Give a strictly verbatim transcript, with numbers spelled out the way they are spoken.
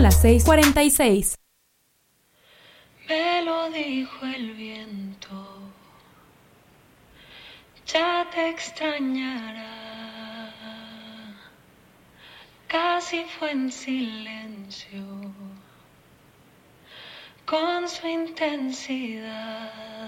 las seis cuarenta y seis. Me lo dijo el viento, ya te extrañará. Casi fue en silencio, con su intensidad.